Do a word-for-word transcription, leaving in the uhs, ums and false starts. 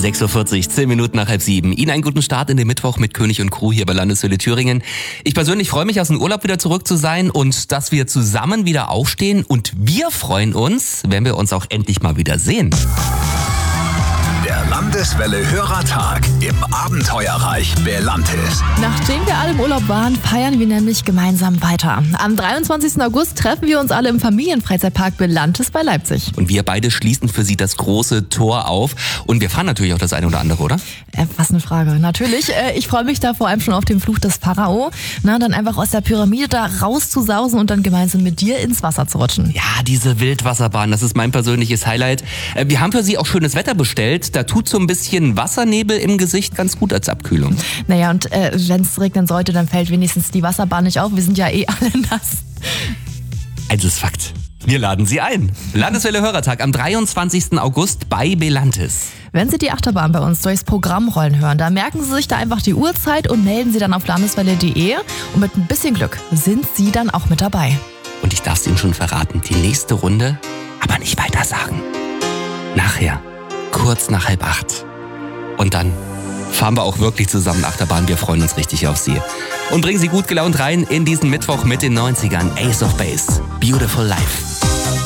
sechs Uhr vierzig, zehn Minuten nach halb sieben. Ihnen einen guten Start in den Mittwoch mit König und Crew hier bei Landeshöhle Thüringen. Ich persönlich freue mich, aus dem Urlaub wieder zurück zu sein und dass wir zusammen wieder aufstehen. Und wir freuen uns, wenn wir uns auch endlich mal wieder sehen. Der Landeswelle Hörertag im Abenteuerreich Belantis. Nachdem wir alle im Urlaub waren, feiern wir nämlich gemeinsam weiter. Am dreiundzwanzigsten August treffen wir uns alle im Familienfreizeitpark Belantis bei Leipzig. Und wir beide schließen für Sie das große Tor auf. Und wir fahren natürlich auch das eine oder andere, oder? Äh, was eine Frage. Natürlich. Äh, ich freue mich da vor allem schon auf den Fluch des Pharao. Na, dann einfach aus der Pyramide da rauszusausen und dann gemeinsam mit dir ins Wasser zu rutschen. Ja, diese Wildwasserbahn, das ist mein persönliches Highlight. Äh, wir haben für Sie auch schönes Wetter bestellt. Da tut so ein bisschen Wassernebel im Gesicht ganz gut als Abkühlung. Naja, und äh, wenn es regnen sollte, dann fällt wenigstens die Wasserbahn nicht auf. Wir sind ja eh alle nass. Eins ist Fakt. Wir laden Sie ein. Landeswelle Hörertag am dreiundzwanzigsten August bei Belantis. Wenn Sie die Achterbahn bei uns durchs Programm rollen hören, dann merken Sie sich da einfach die Uhrzeit und melden Sie dann auf landeswelle punkt de. Und mit ein bisschen Glück sind Sie dann auch mit dabei. Und ich darf es Ihnen schon verraten, die nächste Runde, aber nicht weiter sagen. Nachher, kurz nach halb acht. Und dann fahren wir auch wirklich zusammen Achterbahn. Wir freuen uns richtig auf Sie. Und bringen Sie gut gelaunt rein in diesen Mittwoch mit den neunzigern. Ace of Base. Beautiful Life.